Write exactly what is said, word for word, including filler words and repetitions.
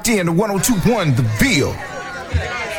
in to one oh two point one The Ville.